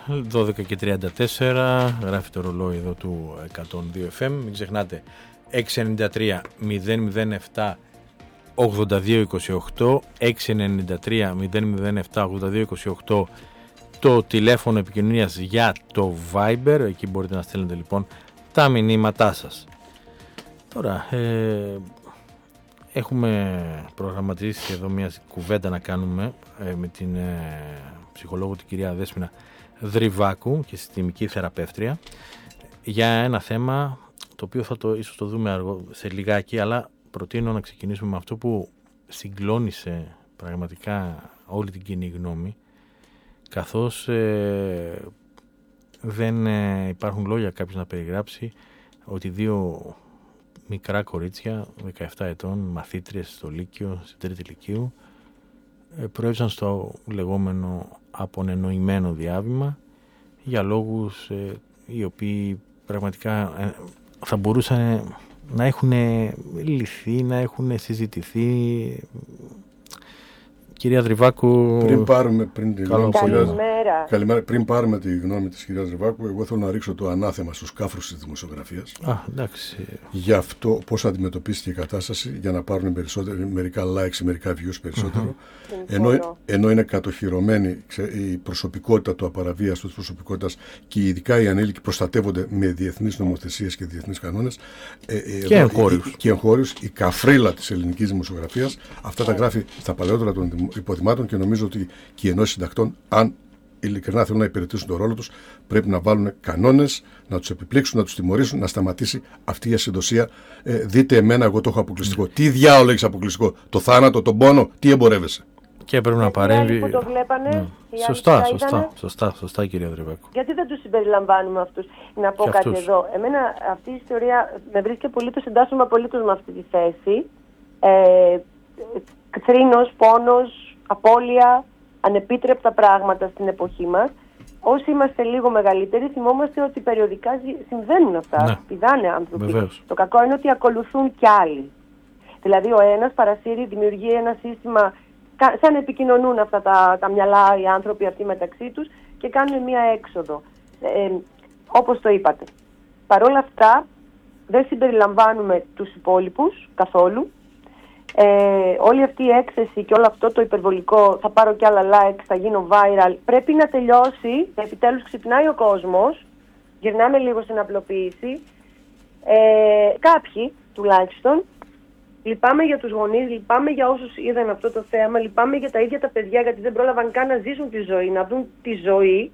12 και 34, γράφει το ρολόι εδώ του 102 FM. Μην ξεχνάτε 693 007 8228, 693 007 8228 το τηλέφωνο επικοινωνίας για το Viber. Εκεί μπορείτε να στέλνετε λοιπόν τα μηνύματά σας. Τώρα έχουμε προγραμματίσει εδώ μια κουβέντα να κάνουμε με την ψυχολόγο την κυρία Δέσποινα Δρυβάκου και συστημική θεραπεύτρια για ένα θέμα το οποίο ίσως το δούμε σε λιγάκι, αλλά προτείνω να ξεκινήσουμε με αυτό που συγκλώνησε πραγματικά όλη την κοινή γνώμη, καθώς δεν υπάρχουν λόγια κάποιος να περιγράψει ότι δύο μικρά κορίτσια 17 ετών, μαθήτριες στο Λύκειο, στην τρίτη Λυκείου, προέβησαν στο λεγόμενο απονενοημένο διάβημα για λόγους οι οποίοι πραγματικά θα μπορούσαν να έχουν λυθεί, να έχουν συζητηθεί. Κυρία Δρυβάκου, πριν πάρουμε τη γνώμη της κυρίας Δρυβάκου, εγώ θέλω να ρίξω το ανάθεμα στους κάφρους της δημοσιογραφίας. Για αυτό πώς αντιμετωπίστηκε η κατάσταση, για να πάρουν μερικά likes, μερικά views περισσότερο. Ενώ είναι κατοχυρωμένη η προσωπικότητα του απαραβίαστου της προσωπικότητας και ειδικά οι ανήλικοι προστατεύονται με διεθνείς νομοθεσίες και διεθνείς κανόνες και εγχώριους, η καφρίλα της ελληνικής δημοσιογραφίας αυτά τα γράφει στα παλαιότερα των υποδημάτων και νομίζω ότι και οι ενώσεις συντακτών, αν ειλικρινά θέλουν να υπηρετήσουν τον ρόλο τους, πρέπει να βάλουν κανόνες, να τους επιπλήξουν, να τους τιμωρήσουν, να σταματήσει αυτή η ασυντοσία. Δείτε εμένα, εγώ το έχω αποκλειστικό. Τι διάολο έχεις αποκλειστικό? Το θάνατο, τον πόνο, τι εμπορεύεσαι? Και πρέπει να παρέμβει. Που το βλέπανε, σωστά κυρία Δρυβάκου. Γιατί δεν τους συμπεριλαμβάνουμε αυτούς? Να πω κάτι εδώ. Εμένα αυτή η ιστορία με βρίσκει απολύτως, εντάσσομαι απολύτως με αυτή τη θέση. Θρήνος, πόνος, απώλεια, ανεπίτρεπτα πράγματα στην εποχή μας. Όσοι είμαστε λίγο μεγαλύτεροι θυμόμαστε ότι περιοδικά συμβαίνουν αυτά, πηδάνε άνθρωποι. Βεβαίως. Το κακό είναι ότι ακολουθούν κι άλλοι. Δηλαδή ο ένας παρασύρει, δημιουργεί ένα σύστημα, σαν να επικοινωνούν αυτά τα μυαλά οι άνθρωποι αυτοί μεταξύ τους και κάνουν μία έξοδο. Όπως το είπατε. Παρ' όλα αυτά δεν συμπεριλαμβάνουμε τους υπόλοιπους καθόλου. Όλη αυτή η έκθεση και όλο αυτό το υπερβολικό, θα πάρω κι άλλα likes, θα γίνω viral, πρέπει να τελειώσει. Επιτέλους ξυπνάει ο κόσμος, γυρνάμε λίγο στην απλοποίηση. Κάποιοι τουλάχιστον. Λυπάμαι για τους γονείς, λυπάμαι για όσους είδαν αυτό το θέμα, λυπάμαι για τα ίδια τα παιδιά γιατί δεν πρόλαβαν καν να ζήσουν τη ζωή, να δουν τη ζωή.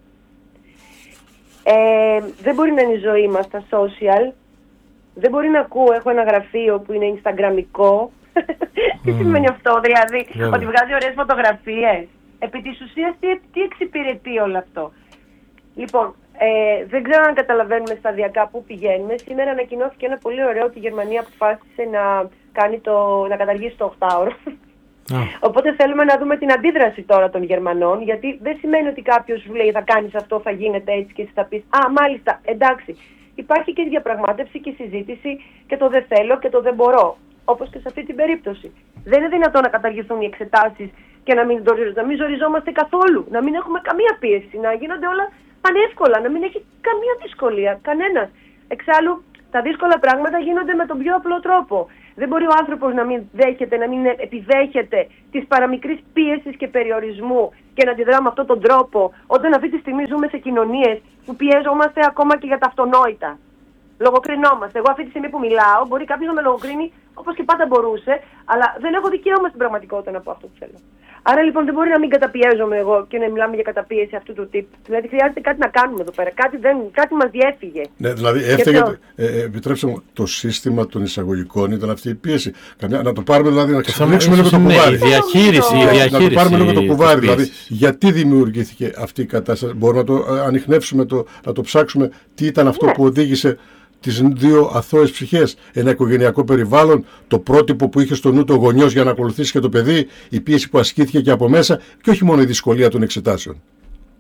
Δεν μπορεί να είναι η ζωή μας στα social. Δεν μπορεί να ακούω, έχω ένα γραφείο που είναι instagramικό. Τι σημαίνει αυτό, δηλαδή, ότι βγάζει ωραίες φωτογραφίες? Επί της ουσίας τι εξυπηρετεί όλο αυτό? Λοιπόν, δεν ξέρω αν καταλαβαίνουμε σταδιακά πού πηγαίνουμε. Σήμερα ανακοινώθηκε ένα πολύ ωραίο ότι η Γερμανία αποφάσισε να καταργήσει το 8ωρο. Οπότε θέλουμε να δούμε την αντίδραση τώρα των Γερμανών, γιατί δεν σημαίνει ότι κάποιος σου λέει θα κάνεις αυτό, θα γίνεται έτσι και εσύ θα πεις μάλιστα, εντάξει. Υπάρχει και διαπραγμάτευση και συζήτηση και το δεν θέλω και το δεν μπορώ. Όπως και σε αυτή την περίπτωση. Δεν είναι δυνατόν να καταργηθούν οι εξετάσεις και να μην ζοριζόμαστε καθόλου, να μην έχουμε καμία πίεση, να γίνονται όλα πανεύκολα, να μην έχει καμία δυσκολία, κανένας. Εξάλλου, τα δύσκολα πράγματα γίνονται με τον πιο απλό τρόπο. Δεν μπορεί ο άνθρωπος να μην επιδέχεται της παραμικρής πίεσης και περιορισμού και να αντιδρά με αυτόν τον τρόπο, όταν αυτή τη στιγμή ζούμε σε κοινωνίες που πιέζομαστε ακόμα και για τα αυτονόητα. Λογοκρινόμαστε. Εγώ αυτή τη στιγμή που μιλάω, μπορεί κάποιος να με λογοκρίνει όπως και πάντα μπορούσε, αλλά δεν έχω δικαίωμα στην πραγματικότητα να πω αυτό που θέλω. Άρα λοιπόν δεν μπορεί να μην καταπιέζομαι εγώ και να μιλάμε για καταπίεση αυτού του τύπου. Δηλαδή χρειάζεται κάτι να κάνουμε εδώ πέρα. Κάτι μας διέφυγε. Ναι, δηλαδή έφταιγε, επιτρέψτε μου, το σύστημα των εισαγωγικών ήταν αυτή η πίεση. Να το πάρουμε δηλαδή, να ξεφλήξουμε λίγο το κουβάρι. Η διαχείριση. Να το πάρουμε λίγο το κουβάρι. Δηλαδή, γιατί δημιουργήθηκε αυτή η κατάσταση. Μπορούμε να το ανιχνεύσουμε, να το ψάξουμε τι ήταν αυτό που οδήγησε τις δύο αθώες ψυχές, ένα οικογενειακό περιβάλλον, το πρότυπο που είχε στο νου το γονιός για να ακολουθήσει και το παιδί, η πίεση που ασκήθηκε και από μέσα και όχι μόνο η δυσκολία των εξετάσεων.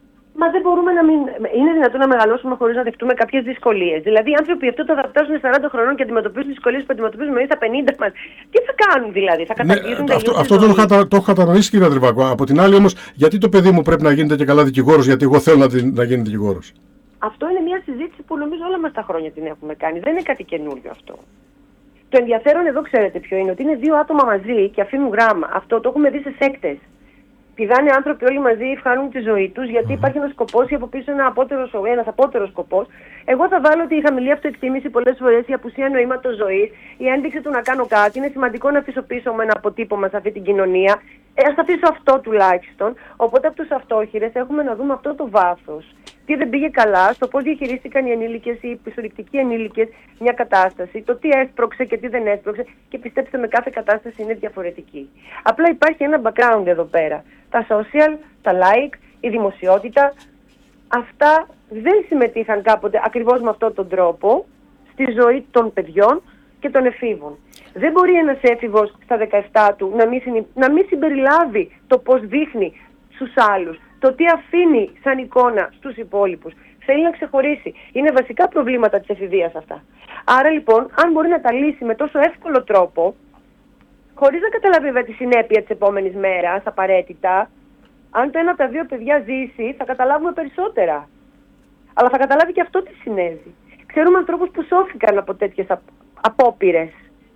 Μα δεν μπορούμε να μην. Είναι δυνατόν να μεγαλώσουμε χωρίς να δεχτούμε κάποιες δυσκολίες. Δηλαδή, οι άνθρωποι αυτό θα φτάσουν 40 χρονών και αντιμετωπίζουν δυσκολίες που αντιμετωπίζουμε εμείς στα 50 μας. Τι θα κάνουν δηλαδή, θα καταργήσουν αυτό το έχω κατανοήσει, κύριε Δρυβάκο. Από την άλλη όμως, γιατί το παιδί μου πρέπει να γίνεται και καλά δικηγόρος, γιατί εγώ θέλω να γίνει δικηγόρος. Αυτό είναι μια συζήτηση που νομίζω όλα μας τα χρόνια την έχουμε κάνει. Δεν είναι κάτι καινούριο αυτό. Το ενδιαφέρον εδώ ξέρετε ποιο είναι, ότι είναι δύο άτομα μαζί και αφήνουν γράμμα. Αυτό το έχουμε δει σε σέκτες. Πηδάνε άνθρωποι όλοι μαζί, χάνουν τη ζωή τους, γιατί υπάρχει ένας σκοπός ή από πίσω ένας απότερος σκοπός. Εγώ θα βάλω ότι η χαμηλή αυτοεκτίμηση πολλές φορές, η απουσία νοήματος ζωής, η ένδειξη του να κάνω κάτι, είναι σημαντικό να αφήσω πίσω με ένα αποτύπωμα σε αυτή την κοινωνία. Ας αφήσω αυτό τουλάχιστον. Οπότε από τους αυτόχειρες έχουμε να δούμε αυτό το βάθος. Τι δεν πήγε καλά, στο πώς διαχειρίστηκαν οι ενήλικες ή οι πιστοληπτικοί ενήλικες μια κατάσταση, το τι έσπρωξε και τι δεν έσπρωξε, και πιστέψτε με, κάθε κατάσταση είναι διαφορετική. Απλά υπάρχει ένα background εδώ πέρα. Τα social, τα like, η δημοσιότητα, αυτά δεν συμμετείχαν κάποτε ακριβώς με αυτόν τον τρόπο στη ζωή των παιδιών και των εφήβων. Δεν μπορεί ένας έφηβος στα 17 του να μην συμπεριλάβει το πώς δείχνει στους άλλους, το τι αφήνει σαν εικόνα στους υπόλοιπους. Θέλει να ξεχωρίσει. Είναι βασικά προβλήματα της εφηβείας αυτά. Άρα λοιπόν, αν μπορεί να τα λύσει με τόσο εύκολο τρόπο, χωρίς να καταλάβει βέβαια τη συνέπεια της επόμενης μέρας, απαραίτητα, αν το ένα από τα δύο παιδιά ζήσει, θα καταλάβουμε περισσότερα. Αλλά θα καταλάβει και αυτό τι συνέβη. Ξέρουμε ανθρώπους που σώθηκαν από τέτοιες απόπειρες.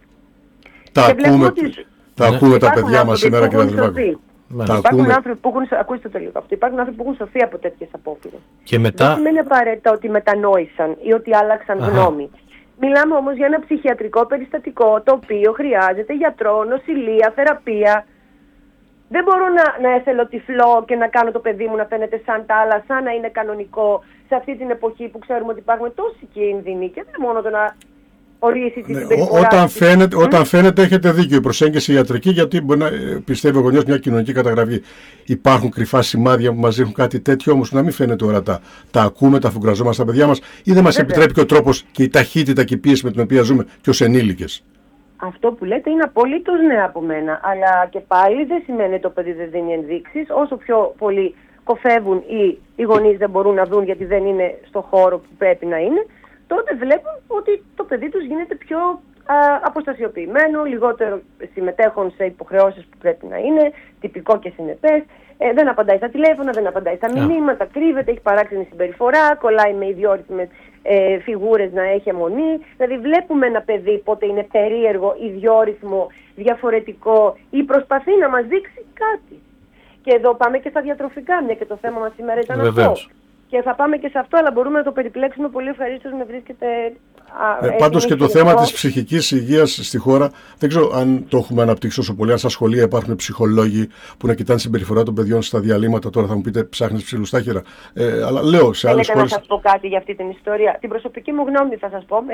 Τα ακούμε τα παιδιά μας σήμερα, κύριε Δρυβάκο. Υπάρχουν άνθρωποι που έχουν, ακούστε το λίγο αυτό, υπάρχουν άνθρωποι που έχουν σωθεί από τέτοιες απόπειρες. Και μετά... Δεν σημαίνει απαραίτητα ότι μετανόησαν ή ότι άλλαξαν γνώμη. Μιλάμε όμως για ένα ψυχιατρικό περιστατικό το οποίο χρειάζεται γιατρό, νοσηλεία, θεραπεία. Δεν μπορώ να εθελοτυφλώ και να κάνω το παιδί μου να φαίνεται σαν τα άλλα, σαν να είναι κανονικό σε αυτή την εποχή που ξέρουμε ότι υπάρχουν τόσοι κίνδυνοι και δεν μόνο το να ορίσει τη συμπεριφορά. Όταν φαίνεται έχετε δίκιο, η προσέγγιση ιατρική, γιατί μπορεί να πιστεύει ο γονιός μια κοινωνική καταγραφή. Υπάρχουν κρυφά σημάδια που μας δείχνουν κάτι τέτοιο, όμως να μην φαίνεται ορατά. Τα ακούμε, τα αφουγκραζόμαστε στα παιδιά μας, ή δεν μας επιτρέπει και ο τρόπος και η ταχύτητα και η πίεση με την οποία ζούμε και ως ενήλικες. Αυτό που λέτε είναι απολύτως ναι από μένα. Αλλά και πάλι δεν σημαίνει ότι το παιδί δεν δίνει ενδείξεις. Όσο πιο πολύ κοφεύουν ή οι γονείς δεν μπορούν να δουν γιατί δεν είναι στο χώρο που πρέπει να είναι, τότε βλέπουν ότι το παιδί τους γίνεται πιο αποστασιοποιημένο, λιγότερο συμμετέχουν σε υποχρεώσεις που πρέπει να είναι, τυπικό και συνεπές, δεν απαντάει στα τηλέφωνα, δεν απαντάει στα μηνύματα, κρύβεται, έχει παράξενη συμπεριφορά, κολλάει με ιδιόρυθμες φιγούρες να έχει αιμονή. Δηλαδή βλέπουμε ένα παιδί πότε είναι περίεργο, ιδιόρυθμο, διαφορετικό ή προσπαθεί να μας δείξει κάτι. Και εδώ πάμε και στα διατροφικά, μια και το θέμα μας σήμερα ήταν αυτό. Και θα πάμε και σε αυτό, αλλά μπορούμε να το περιπλέξουμε πολύ ευχαρίστως, με βρίσκεται... Πάντως και το θέμα της ψυχικής υγείας στη χώρα, δεν ξέρω αν το έχουμε αναπτύξει όσο πολύ, αν στα σχολεία υπάρχουν ψυχολόγοι που να κοιτάνε συμπεριφορά των παιδιών στα διαλύματα. Τώρα θα μου πείτε ψάχνεις ψήλους στα χέρια. Αλλά λέω σε άλλες χώρες... να σας πω κάτι για αυτή την ιστορία. Την προσωπική μου γνώμη θα σας πω,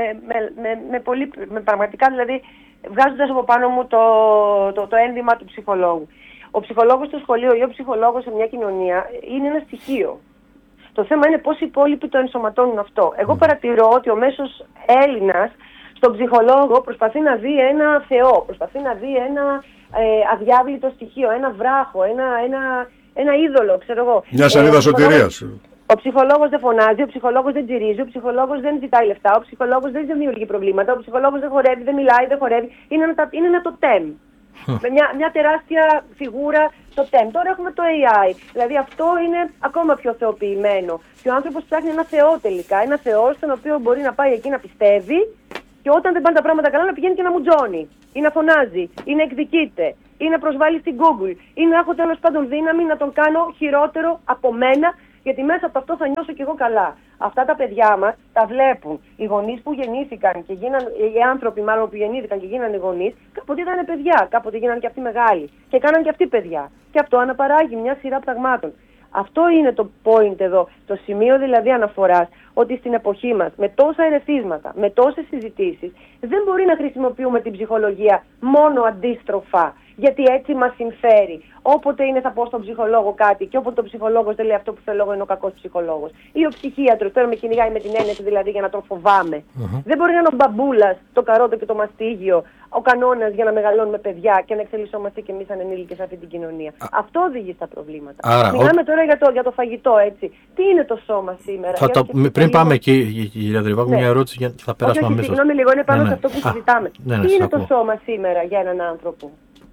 με πραγματικά δηλαδή βγάζοντας από πάνω μου το ένδυμα του ψυχολόγου. Ο ψυχολόγος στο σχολείο ή ο ψυχολόγος σε μια κοινωνία είναι ένα στοιχείο. Το θέμα είναι πώς οι υπόλοιποι το ενσωματώνουν αυτό. Εγώ παρατηρώ ότι ο μέσος Έλληνας στον ψυχολόγο προσπαθεί να δει ένα Θεό, προσπαθεί να δει ένα αδιάβλητο στοιχείο, ένα βράχο, ένα είδωλο, ξέρω εγώ. Μια σανίδα σωτηρίας. Ο ψυχολόγος δεν φωνάζει, ο ψυχολόγος δεν τσιρίζει, ο ψυχολόγος δεν ζητάει λεφτά, ο ψυχολόγος δεν δημιουργεί προβλήματα, ο ψυχολόγος δεν χορεύει, δεν μιλάει, δεν χορεύει. Είναι ένα τοτέμ. Με μια τεράστια φιγούρα το TEM. Τώρα έχουμε το AI. Δηλαδή αυτό είναι ακόμα πιο θεοποιημένο. Και ο άνθρωπος ψάχνει ένα Θεό τελικά. Ένα Θεό στον οποίο μπορεί να πάει εκεί να πιστεύει και όταν δεν πάνε τα πράγματα καλά να πηγαίνει και να μουτζώνει. Ή να φωνάζει. Ή να εκδικείται. Ή να προσβάλλει στην Google. Ή να έχω τέλος πάντων δύναμη να τον κάνω χειρότερο από μένα, γιατί μέσα από αυτό θα νιώσω κι εγώ καλά. Αυτά τα παιδιά μας τα βλέπουν. Οι γονείς που γεννήθηκαν και οι άνθρωποι μάλλον που γεννήθηκαν και γίνανε γονείς, κάποτε ήταν παιδιά, κάποτε γίνανε και αυτοί μεγάλοι. Και κάναν και αυτοί παιδιά. Και αυτό αναπαράγει μια σειρά πραγμάτων. Αυτό είναι το point εδώ, το σημείο δηλαδή αναφοράς, ότι στην εποχή μας, με τόσα ερεθίσματα, με τόσες συζητήσεις, δεν μπορεί να χρησιμοποιούμε την ψυχολογία μόνο αντίστροφα γιατί έτσι μας συμφέρει. Όποτε είναι θα πω στον ψυχολόγο κάτι και όποτε ο ψυχολόγος δεν λέει αυτό που θέλω εγώ είναι ο κακός ψυχολόγος. Ή ο ψυχίατρος, τώρα με κυνηγάει με την έννοια δηλαδή για να τον φοβάμαι. Δεν μπορεί να είναι ο μπαμπούλας, το καρότο και το μαστίγιο, ο κανόνας για να μεγαλώνουμε παιδιά και να εξελισσόμαστε κι εμείς σαν ενήλικες σε αυτή την κοινωνία. Αυτό οδηγεί στα προβλήματα. Άρα, μιλάμε τώρα για το φαγητό, έτσι. Τι είναι το σώμα σήμερα? Πριν πάμε εκεί, κυρία Δρυβάκου, μια ερώτηση για θα περάσουμε αμέσως. Συγγνώμη λίγο, είναι πάνω σε αυτό που συζητάμε. Τι είναι το σώμα σήμερα για έναν άνθρωπο?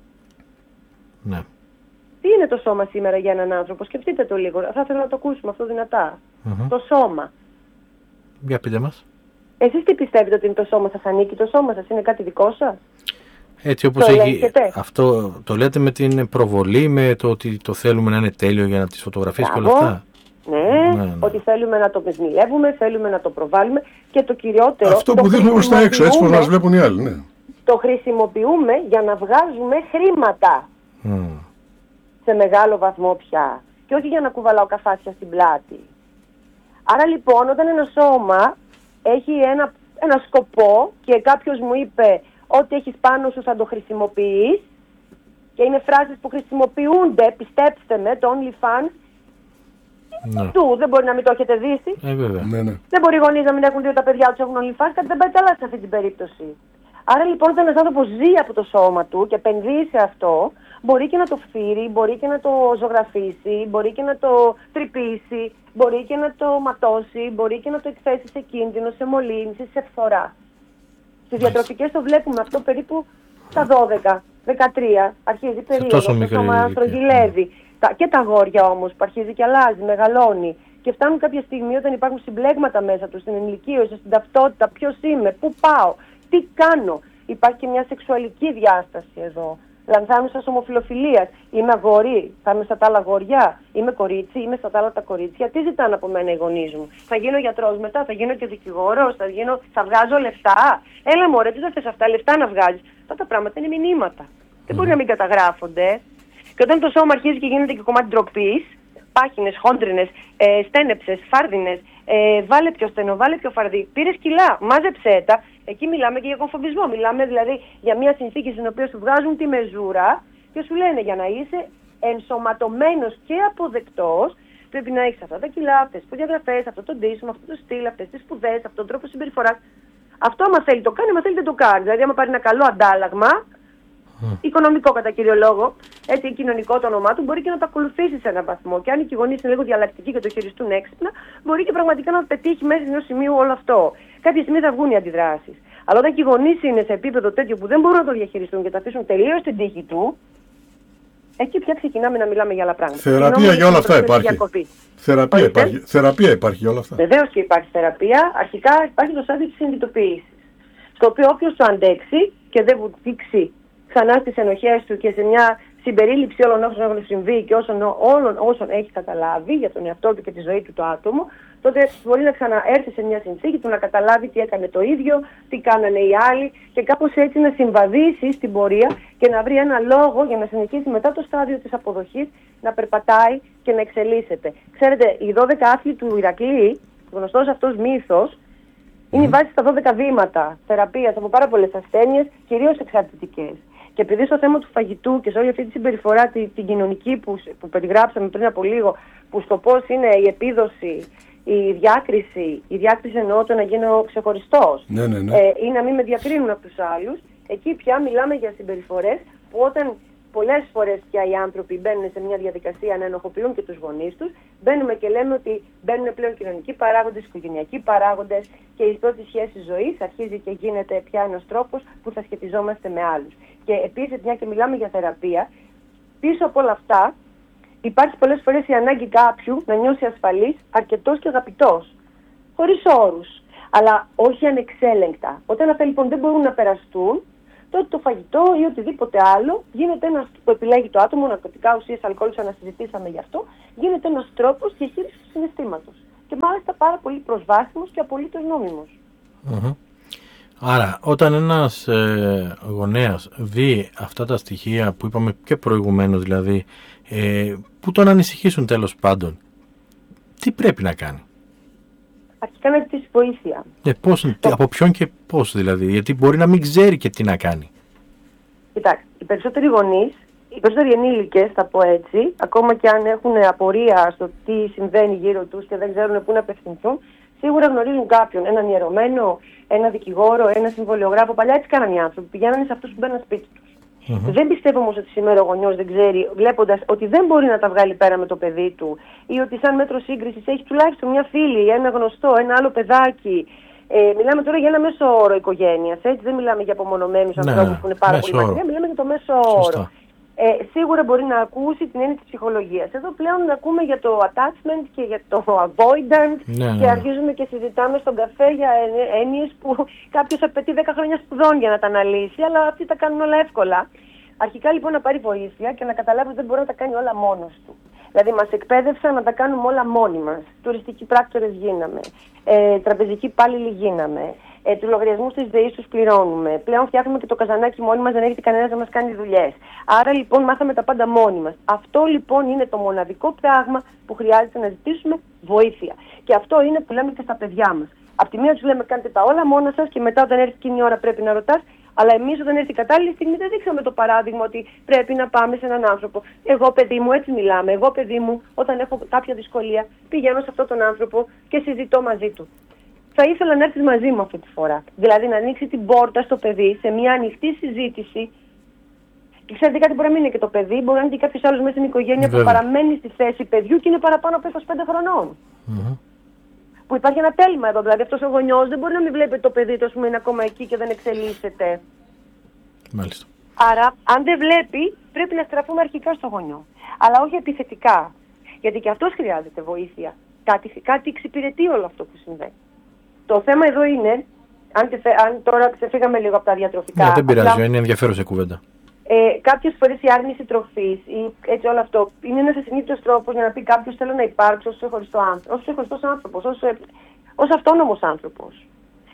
Ναι. Τι είναι το σώμα σήμερα για έναν άνθρωπο? Σκεφτείτε το λίγο. Θα ήθελα να το ακούσουμε αυτό δυνατά. Το σώμα. Για πείτε μας. Εσείς τι πιστεύετε ότι είναι το σώμα σας? Ανήκει το σώμα σας? Είναι κάτι δικό σας? Έτσι όπως έχει, αυτό το λέτε με την προβολή, με το ότι το θέλουμε να είναι τέλειο για τις φωτογραφίες και όλα αυτά. Ναι, ότι θέλουμε να το πεσμιλεύουμε, θέλουμε να το προβάλλουμε και το κυριότερο... Αυτό που δείχνουμε προς τα έξω, έτσι πως μας βλέπουν οι άλλοι, ναι. Το χρησιμοποιούμε για να βγάζουμε χρήματα. Σε μεγάλο βαθμό πια. Και όχι για να κουβαλάω καφάσια στην πλάτη. Άρα λοιπόν όταν ένα σώμα έχει ένα σκοπό και κάποιος μου είπε ό,τι έχεις πάνω σου θα το χρησιμοποιείς, και είναι φράσεις που χρησιμοποιούνται, πιστέψτε με, το OnlyFans, δεν μπορεί να μην το έχετε δει. Δεν μπορεί οι γονείς να μην έχουν δει ότι τα παιδιά τους έχουν OnlyFans, κάτι δεν πάει καλά σε αυτή την περίπτωση. Άρα λοιπόν όταν ένας άνθρωπος ζει από το σώμα του και επενδύει σε αυτό, μπορεί και να το φθείρει, μπορεί και να το ζωγραφίσει, μπορεί και να το τρυπήσει, μπορεί και να το ματώσει, μπορεί και να το εκθέσει σε κίνδυνο, σε μολύνση, σε φθορά. Στις διατροφικές το βλέπουμε αυτό περίπου στα 12, 13, αρχίζει η περίοδος, το σώμα στρογγυλεύει. Και τα αγόρια όμως που αρχίζει και αλλάζει, μεγαλώνει. Και φτάνουν κάποια στιγμή όταν υπάρχουν συμπλέγματα μέσα του, στην ενηλικίωση, στην ταυτότητα, ποιος είμαι, πού πάω, τι κάνω. Υπάρχει και μια σεξουαλική διάσταση εδώ. Λανθάνουσας ομοφυλοφιλίας. Είμαι αγόρι, θα είμαι στα τα άλλα αγόρια. Είμαι κορίτσι, είμαι στα τα άλλα τα κορίτσια. Τι ζητάνε από μένα οι γονείς μου? Θα γίνω γιατρός μετά, θα γίνω και δικηγόρος, θα βγάζω λεφτά. Έλα μωρέ, τι θα θες αυτά, λεφτά να βγάζεις? Αυτά τα πράγματα είναι μηνύματα. Δεν μπορεί να μην καταγράφονται. Και όταν το σώμα αρχίζει και γίνεται και κομμάτι ντροπής, πάχινες, χόντρινες, στένεψες, φάρδινες, βάλε πιο στενό, βάλε πιο φαρδί, πήρες κιλά, μάζεψέ τα. Εκεί μιλάμε και για κομφοβισμό. Μιλάμε δηλαδή για μια συνθήκη στην οποία σου βγάζουν τη μεζούρα και σου λένε για να είσαι ενσωματωμένος και αποδεκτός, πρέπει να έχεις αυτά τα κιλά, αυτές τις προδιαγραφές, αυτό το ντύσιμο, αυτό το στυλ, αυτές τις σπουδές, αυτόν τον τρόπο συμπεριφοράς. Αυτό άμα θέλει το κάνει, άμα θέλει δεν το κάνει. Δηλαδή, άμα πάρει ένα καλό αντάλλαγμα, οικονομικό κατά κύριο λόγο, έτσι κοινωνικό το όνομά του, μπορεί και να το ακολουθήσει σε έναν βαθμό. Και αν οι γονείς είναι λίγο διαλλακτικοί και το χειριστούν έξυπνα, μπορεί και πραγματικά να πετύχει μέσα ενός σημείου όλο αυτό. Κάποια στιγμή θα βγουν οι αντιδράσεις. Αλλά όταν και οι γονείς είναι σε επίπεδο τέτοιο που δεν μπορούν να το διαχειριστούν και τα αφήσουν τελείως στην τύχη του, εκεί πια ξεκινάμε να μιλάμε για άλλα πράγματα. Θεραπεία για όλα αυτά υπάρχει. Θεραπεία υπάρχει για όλα αυτά. Βεβαίως και υπάρχει θεραπεία. Αρχικά υπάρχει το στάδιο της συνειδητοποίησης. Στο οποίο όποιος το αντέξει και δεν βουτήξει ξανά στις ενοχές του και σε μια συμπερίληψη όλων όσων έχουν συμβεί και όλων όσων έχει καταλάβει για τον εαυτό του και τη ζωή του το άτομο, τότε μπορεί να ξαναέρθει σε μια συνθήκη του να καταλάβει τι έκανε το ίδιο, τι κάνανε οι άλλοι και κάπως έτσι να συμβαδίσει στην πορεία και να βρει ένα λόγο για να συνεχίσει μετά το στάδιο της αποδοχής να περπατάει και να εξελίσσεται. Ξέρετε, οι 12 άθλοι του Ηρακλή, γνωστός αυτός μύθος, είναι η βάση στα 12 βήματα θεραπείας από πάρα πολλές ασθένειες, κυρίως εξαρτητικές. Και επειδή στο θέμα του φαγητού και σε όλη αυτή τη συμπεριφορά την κοινωνική που περιγράψαμε πριν από λίγο, που σκοπός είναι η επίδοση, η διάκριση εννοώ το να γίνω ξεχωριστός, ή να μην με διακρίνουν από τους άλλους, εκεί πια μιλάμε για συμπεριφορές που όταν πολλές φορές πια οι άνθρωποι μπαίνουν σε μια διαδικασία να ενοχοποιούν και τους γονείς τους, μπαίνουμε και λέμε ότι μπαίνουν πλέον κοινωνικοί παράγοντες, οικογενειακοί παράγοντες και η πρώτη σχέση ζωής αρχίζει και γίνεται πια ένας τρόπος που θα σχετιζόμαστε με άλλους. Και επίσης, μια και μιλάμε για θεραπεία, πίσω από όλα αυτά υπάρχει πολλές φορές η ανάγκη κάποιου να νιώσει ασφαλής, αρκετός και αγαπητός. Χωρίς όρους, αλλά όχι ανεξέλεγκτα. Όταν αυτά λοιπόν δεν μπορούν να περαστούν, τότε το φαγητό ή οτιδήποτε άλλο γίνεται ένας που επιλέγει το άτομο, ναρκωτικά, ουσίες, αλκοόλ, ανασυζητήσαμε γι' αυτό, γίνεται ένας τρόπος διαχείρισης του συναισθήματος. Και μάλιστα πάρα πολύ προσβάσιμος και απολύτως νόμιμος. Άρα, όταν ένας γονέας δει αυτά τα στοιχεία που είπαμε και προηγουμένως, δηλαδή, που τον ανησυχήσουν τέλος πάντων, τι πρέπει να κάνει? Αρχικά να ζητήσει βοήθεια. Από ποιον και πώς δηλαδή, γιατί μπορεί να μην ξέρει και τι να κάνει. Κοιτάξτε, οι περισσότεροι γονείς, οι περισσότεροι ενήλικες, θα πω έτσι, ακόμα και αν έχουν απορία στο τι συμβαίνει γύρω τους και δεν ξέρουν πού να απευθυνθούν, σίγουρα γνωρίζουν κάποιον, έναν ιερωμένο, ένα δικηγόρο, ένα συμβολιογράφο. Παλιά έτσι κάνανε οι άνθρωποι, πηγαίνανε σε αυτούς που μπαίνουν σπίτι τους. Δεν πιστεύω όμως ότι σήμερα ο γονιός δεν ξέρει, βλέποντας ότι δεν μπορεί να τα βγάλει πέρα με το παιδί του ή ότι σαν μέτρο σύγκρισης έχει τουλάχιστον μια φίλη, ένα γνωστό, ένα άλλο παιδάκι. Μιλάμε τώρα για ένα μέσο όρο οικογένειας, έτσι, δεν μιλάμε για απομονωμένους ανθρώπους που είναι πάρα πολύ μακριά, μιλάμε για το μέσο όρο. Σίγουρα μπορεί να ακούσει την έννοια της ψυχολογίας. Εδώ πλέον ακούμε για το attachment και για το avoidance και αρχίζουμε και συζητάμε στον καφέ για έννοιες που κάποιος απαιτεί 10 χρόνια σπουδών για να τα αναλύσει, αλλά αυτοί τα κάνουν όλα εύκολα. Αρχικά λοιπόν να πάρει βοήθεια και να καταλάβει ότι δεν μπορεί να τα κάνει όλα μόνος του. Δηλαδή μας εκπαίδευσαν να τα κάνουμε όλα μόνοι μας. Τουριστικοί πράκτορες γίναμε, τραπεζικοί υπάλληλοι γίναμε, τους λογαριασμούς της ΔΕΗ τους πληρώνουμε. Πλέον φτιάχνουμε και το καζανάκι μόνοι μας, δεν έχετε κανένας να μας κάνει δουλειές. Άρα λοιπόν μάθαμε τα πάντα μόνοι μας. Αυτό λοιπόν είναι το μοναδικό πράγμα που χρειάζεται να ζητήσουμε βοήθεια. Και αυτό είναι που λέμε και στα παιδιά μας. Απ' τη μία τους λέμε κάντε τα όλα μόνα σας και μετά όταν έρθει εκείνη η ώρα πρέπει να ρωτάς. Αλλά εμείς όταν έρθει η κατάλληλη στιγμή δεν δείξαμε το παράδειγμα ότι πρέπει να πάμε σε έναν άνθρωπο. Εγώ παιδί μου, έτσι μιλάμε. Εγώ παιδί μου, όταν έχω κάποια δυσκολία, πηγαίνω σε αυτόν τον άνθρωπο και συζητώ μαζί του. Θα ήθελα να έρθεις μαζί μου αυτή τη φορά. Δηλαδή να ανοίξει την πόρτα στο παιδί σε μια ανοιχτή συζήτηση. Και ξέρετε κάτι, μπορεί να μην είναι και το παιδί, μπορεί να είναι και κάποιος άλλος μέσα στην οικογένεια που παραμένει στη θέση παιδιού και είναι παραπάνω από 25 χρονών. Που υπάρχει ένα τέλμα εδώ. Δηλαδή αυτός ο γονιός δεν μπορεί να μην βλέπει το παιδί του, ας πούμε, είναι ακόμα εκεί και δεν εξελίσσεται. Μάλιστα. Άρα, αν δεν βλέπει, πρέπει να στραφούμε αρχικά στο γονιό. Αλλά όχι επιθετικά. Γιατί και αυτός χρειάζεται βοήθεια. Κάτι εξυπηρετεί όλο αυτό που συμβαίνει. Το θέμα εδώ είναι, αν τώρα ξεφύγαμε λίγο από τα διατροφικά. Ναι, δεν πειράζει, είναι ενδιαφέρουσα κουβέντα. Κάποιες φορές η άρνηση τροφής ή έτσι όλο αυτό είναι ένας ασυνείδητος τρόπος για να πει κάποιος θέλω να υπάρξω ως ξεχωριστός άνθρωπος, ως αυτόνομος άνθρωπος.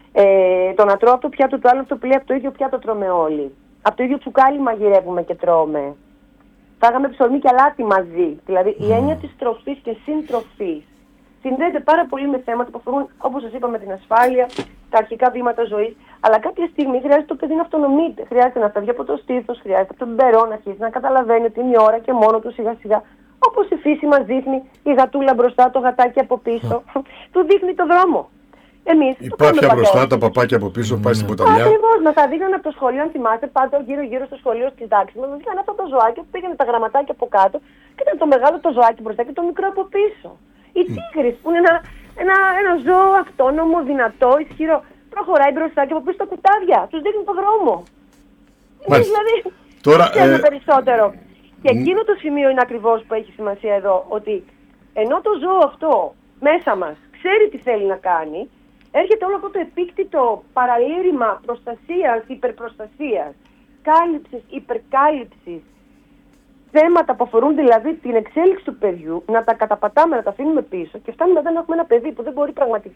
Το να τρώω από το πιάτο του άλλου, αυτό που λέει από το ίδιο πιάτο τρώμε όλοι. Από το ίδιο τσουκάλι μαγειρεύουμε και τρώμε. Φάγαμε ψωμί και αλάτι μαζί. Δηλαδή η έννοια της τροφής και συντροφής συνδέεται πάρα πολύ με θέματα που αφορούν, όπως σας είπαμε, την ασφάλεια, τα αρχικά βήματα ζωής. Αλλά κάποια στιγμή χρειάζεται το παιδί να αυτονομείται. Χρειάζεται να φεύγει από το στήθος, χρειάζεται από τον μπερό να αρχίσει να καταλαβαίνει ότι είναι η ώρα και μόνο του σιγά σιγά. Όπως η φύση μας δείχνει, η γατούλα μπροστά, το γατάκι από πίσω, του δείχνει το δρόμο. Η πάπια μπροστά, τα παπάκια από πίσω, πάει στην ποταμιά. Ακριβώς, μας τα δείχναν από το σχολείο, αν θυμάστε, πάντα γύρω-γύρω στο σχολείο στις τάξεις μας. Μας δείχναν αυτό το ζωάκι που πήγαινε τα γραμματάκια από κάτω και ήταν το μεγάλο το ζωάκι μπροστά και το μικρό από πίσω. Η τίγρης που είναι ένα ζώο αυτόνομο, δυνατό, ισχυρό. Προχωράει μπροστά και από πίσω τα κουτάδια. Τους δείχνει το δρόμο. Δηλαδή, τώρα, περισσότερο. Και εκείνο το σημείο είναι ακριβώς που έχει σημασία εδώ. Ότι ενώ το ζώο αυτό μέσα μας ξέρει τι θέλει να κάνει, έρχεται όλο αυτό το επίκτητο παραλήρημα προστασίας, υπερπροστασίας, κάλυψης, υπερκάλυψης, θέματα που αφορούν δηλαδή την εξέλιξη του παιδιού, να τα καταπατάμε, να τα αφήνουμε πίσω και φτάνουμε μετά να έχουμε ένα παιδί που δεν μπορεί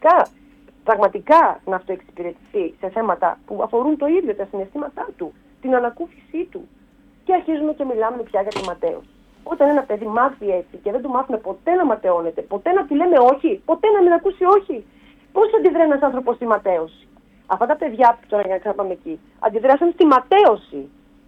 πραγματικά να αυτοεξυπηρετηθεί σε θέματα που αφορούν το ίδιο, τα συναισθήματά του, την ανακούφισή του. Και αρχίζουμε και μιλάμε πια για τη ματέωση. Όταν ένα παιδί μάθει έτσι και δεν του μάθουμε ποτέ να ματαιώνεται, ποτέ να του λέμε όχι, ποτέ να μην ακούσει όχι, πώς αντιδρά ένας άνθρωπος στη ματέωση? Αυτά τα παιδιά, τώρα για να ξαναπάμε εκεί, αντιδράσαν στη ματέωση.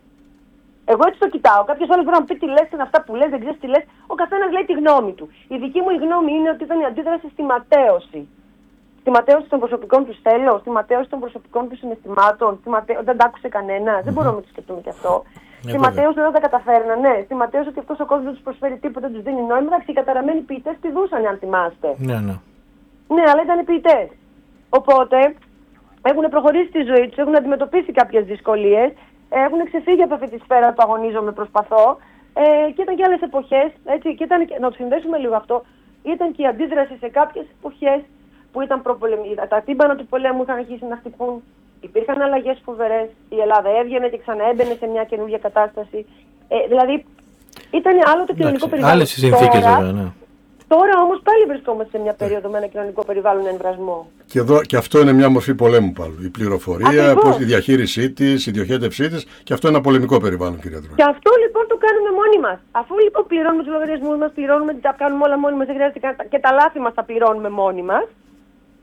Εγώ έτσι το κοιτάω. Κάποιος άλλος μπορεί να πει τι λες, είναι αυτά που λες, δεν ξέρεις τι λες. Ο καθένας λέει τη γνώμη του. Η δική μου η γνώμη είναι ότι ήταν η αντίδραση στη ματέωση. Στη ματέωση των προσωπικών του θέλω, στη ματέωση των προσωπικών του συναισθημάτων, δεν τα άκουσε κανένα. Δεν μπορούμε να το σκεφτούμε κι αυτό. Στη ματέωση δεν τα καταφέρναν, ναι. Στη ματέωση ότι αυτός ο κόσμος δεν τους προσφέρει τίποτα, δεν τους δίνει νόημα. Εντάξει, οι καταραμένοι ποιητές πηδούσαν, αν θυμάστε. Ναι, αλλά ήταν ποιητές. Οπότε έχουν προχωρήσει τη ζωή τους, έχουν αντιμετωπίσει κάποιες δυσκολίες. Έχουν ξεφύγει από αυτή τη σφαίρα που αγωνίζομαι, προσπαθώ. Και ήταν και άλλες εποχές. Έτσι, και ήταν, να το συνδέσουμε λίγο αυτό. Ήταν και η αντίδραση σε κάποιες εποχές που ήταν τα τύμπανα του πολέμου είχαν αρχίσει να χτυπούν. Υπήρχαν αλλαγές φοβερές. Η Ελλάδα έβγαινε και ξαναέμπαινε σε μια καινούργια κατάσταση. Δηλαδή, ήταν άλλο το κοινωνικό περιβάλλον. Άλλες οι συνθήκες, βέβαια, ναι. Τώρα όμως πάλι βρισκόμαστε σε μια περίοδο με ένα κοινωνικό περιβάλλον εμβρασμό. Και αυτό είναι μια μορφή πολέμου πάλι. Η πληροφορία, η διαχείρισή της, η διοχέτευσή της, και αυτό είναι ένα πολεμικό περιβάλλον, κυρία Τρόη. Και αυτό λοιπόν το κάνουμε μόνοι μας. Αφού λοιπόν πληρώνουμε τους λογαριασμούς μας, τα κάνουμε όλα μόνοι μας, δεν χρειάζεται και τα λάθη μας τα πληρώνουμε μόνοι μας.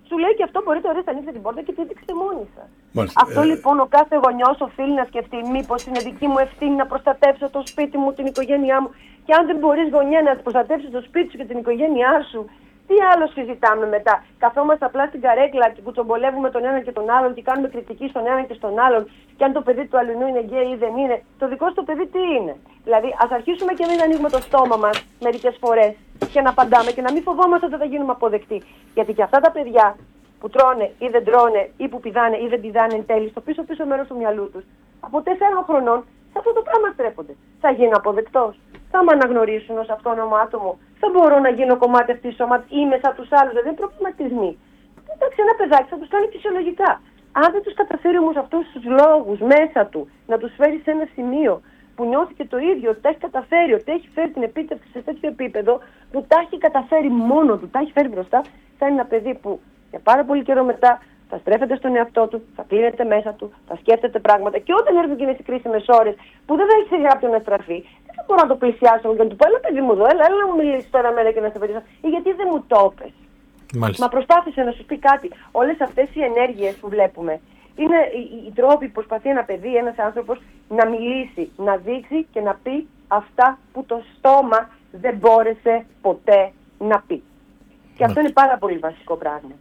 Σου λέει και αυτό μπορείτε ορίστε ανοίξετε την πόρτα και πήδηξτε μόνοι σας. Αυτό λοιπόν ο κάθε γονιός οφείλει να σκεφτεί. Μήπως είναι δική μου ευθύνη να προστατεύσω το σπίτι μου, την οικογένειά μου. Και αν δεν μπορείς γονιά να προστατεύσεις το σπίτι σου και την οικογένειά σου, τι άλλο συζητάμε μετά? Καθόμαστε απλά στην καρέκλα και κουτσομπολεύουμε τον έναν και τον άλλον και κάνουμε κριτική στον έναν και στον άλλον. Και αν το παιδί του αλληνού είναι γκέι ή δεν είναι, το δικό σου το παιδί τι είναι? Δηλαδή, ας αρχίσουμε και μην ανοίγουμε το στόμα μας μερικές φορές και να απαντάμε και να μην φοβόμαστε ότι θα γίνουμε αποδεκτοί. Γιατί και αυτά τα παιδιά που τρώνε ή δεν τρώνε ή που πηδάνε ή δεν πηδάνε εν τέλει στο πίσω μέρος του μυαλού τους, από 4 χρονών σε αυτό το πράγμα στρέφονται. Θα γίνω αποδεκτός? Θα με αναγνωρίσουν ως αυτόνομο άτομο? Θα μπορώ να γίνω κομμάτι αυτής της ομάδας ή μέσα τους άλλους? Δηλαδή είναι προβληματισμοί. Εντάξει, ένα παιδάκι θα τους κάνει φυσιολογικά. Αν δεν τους καταφέρει όμως αυτούς τους λόγους μέσα του να τους φέρει σε ένα σημείο που νιώθει και το ίδιο, ότι τα έχει καταφέρει, ότι έχει φέρει την επίτευξη σε τέτοιο επίπεδο, που τα έχει καταφέρει μόνο του, τα έχει φέρει μπροστά, θα είναι ένα παιδί που για πάρα πολύ καιρό μετά θα στρέφεται στον εαυτό του, θα κλείνεται μέσα του, θα σκέφτεται πράγματα και όταν έρθουν εκείνες οι κρίσιμες ώρες που δεν θα έχει σε κάποιον να στραφεί, δεν θα μπορώ να το πλησιάσω και να του πω: έλα παιδί μου εδώ, έλα να μου μιλήσει τώρα μέρα και να σε βοηθήσω. Ή γιατί δεν μου το πες? Μα προσπάθησε να σου πει κάτι. Όλες αυτές οι ενέργειες που βλέπουμε είναι οι τρόποι που προσπαθεί ένα παιδί, ένας άνθρωπος να μιλήσει, να δείξει και να πει αυτά που το στόμα δεν μπόρεσε ποτέ να πει. Και αυτό είναι πάρα πολύ βασικό πράγμα.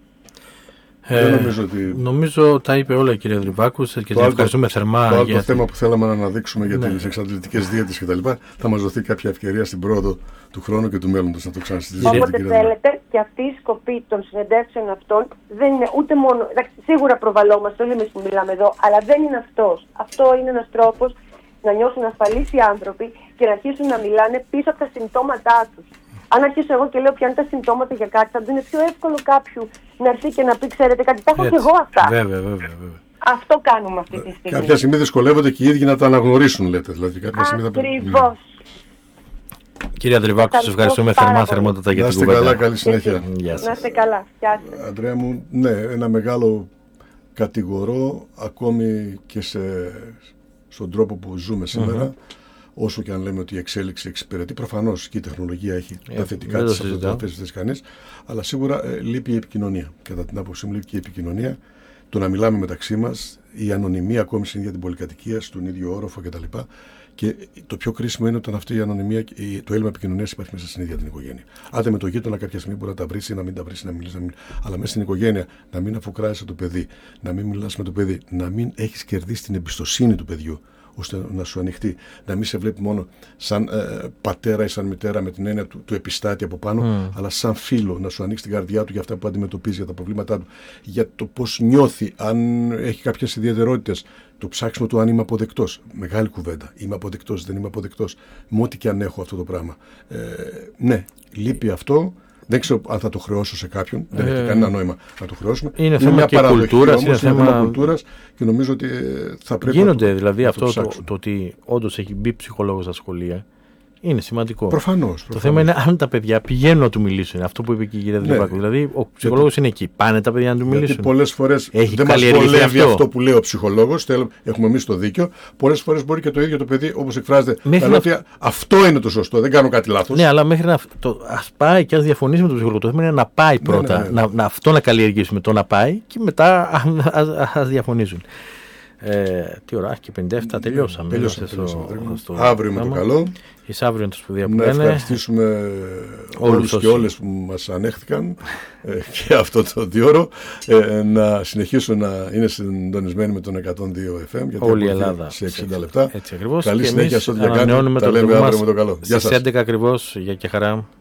Νομίζω τα είπε όλα η κυρία Δρυβάκου και την ευχαριστούμε θερμά. Το άλλο θέμα που θέλαμε να αναδείξουμε για τις εξαντλητικές δίαιτες κτλ. Θα μας δοθεί κάποια ευκαιρία στην πρόοδο του χρόνου και του μέλλοντος να το ξανασυζητήσουμε. Όποτε θέλετε, και αυτή η σκοπή των συνεντεύξεων αυτών δεν είναι ούτε μόνο. Σίγουρα προβαλόμαστε όλοι εμείς που μιλάμε εδώ, αλλά δεν είναι αυτός. Αυτό είναι ένας τρόπος να νιώσουν ασφαλείς οι άνθρωποι και να αρχίσουν να μιλάνε πίσω από τα συμπτώματά τους. Αν αρχίσω εγώ και λέω ποια είναι τα συμπτώματα για κάτι, θα είναι πιο εύκολο κάποιου να έρθει και να πει: ξέρετε κάτι, τα έχω και εγώ αυτά. Βέβαια. Αυτό κάνουμε αυτή τη στιγμή. Κάποια στιγμή δυσκολεύονται και οι ίδιοι να τα αναγνωρίσουν, λέτε. Δηλαδή, ακριβώς. Κυρία Δρυβάκου, σας ευχαριστούμε θερμότατα για την κουβέντα. Να είστε καλά, καλή συνέχεια. Να είστε καλά. Αντρέα μου, ναι, ένα μεγάλο κατηγορό ακόμη και στον τρόπο που ζούμε σήμερα. Όσο και αν λέμε ότι η εξέλιξη εξυπηρετεί, προφανώς και η τεχνολογία έχει τα θετικά της, αυτό δεν θα θέσει κανείς, αλλά σίγουρα λείπει η επικοινωνία. Κατά την άποψή μου, λείπει και η επικοινωνία. Το να μιλάμε μεταξύ μας, η ανωνυμία ακόμη στην ίδια την πολυκατοικία, στον ίδιο όροφο κτλ. Και το πιο κρίσιμο είναι όταν αυτή η ανωνυμία, το έλλειμμα επικοινωνίας υπάρχει μέσα στην ίδια την οικογένεια. Άντε με το γείτονα κάποια στιγμή μπορεί να τα βρει ή να μην τα βρει, να μιλήσει, αλλά μέσα στην οικογένεια να μην αφουκράζεσαι το παιδί, να μην μιλάς με το παιδί, να μην έχεις κερδίσει την εμπιστοσύνη του παιδιού, ώστε να σου ανοιχτεί, να μην σε βλέπει μόνο σαν πατέρα ή σαν μητέρα με την έννοια του επιστάτη από πάνω, αλλά σαν φίλο, να σου ανοίξει την καρδιά του για αυτά που αντιμετωπίζει, για τα προβλήματά του, για το πώς νιώθει, αν έχει κάποιες ιδιαιτερότητες, το ψάξιμο του αν είμαι αποδεκτός. Μεγάλη κουβέντα. Είμαι αποδεκτός, δεν είμαι αποδεκτός. Με ό,τι και αν έχω αυτό το πράγμα. Ναι, λείπει αυτό. Δεν ξέρω αν θα το χρεώσω σε κάποιον. Δεν έχει κανένα νόημα να το χρεώσουμε. Είναι θέμα και κουλτούρας. Είναι θέμα κουλτούρας και νομίζω ότι θα πρέπει γίνονται δηλαδή αυτό το ότι όντως έχει μπει ψυχολόγος στα σχολεία. Είναι σημαντικό. Προφανώς. Το θέμα είναι αν τα παιδιά πηγαίνουν να του μιλήσουν. Αυτό που είπε και η κυρία Δρυβάκου. Δηλαδή, ο ψυχολόγος είναι εκεί. Πάνε τα παιδιά να του μιλήσουν. Γιατί πολλές φορές δεν μας βολεύει αυτό που λέει ο ψυχολόγος. Έχουμε εμείς το δίκιο. Πολλές φορές μπορεί και το ίδιο το παιδί, όπως εκφράζεται, να λέει αυτό είναι το σωστό. Δεν κάνω κάτι λάθος. Ναι, αλλά μέχρι να. Ας πάει και ας διαφωνήσει με τον ψυχολόγο. Το θέμα είναι να πάει πρώτα. Αυτό να καλλιεργήσουμε. Το να πάει και μετά ας διαφωνήσουν. Τι ώρα, και 57, τελειώσαμε. Αύριο με το καλό. Εις αύριο είναι το σπουδαία που να λένε. Ευχαριστήσουμε όλους και όλες που μας ανέχθηκαν και αυτό το διόρο. Να συνεχίσουν να είναι συντονισμένοι με τον 102 FM. Γιατί όλη η Ελλάδα σε 60 λεπτά. Έτσι ακριβώς. Καλή συνέχεια σε ό,τι ανανεώνουμε τα λέμε αύριο με το καλό. Στις 11 ακριβώς. Γεια και χαρά.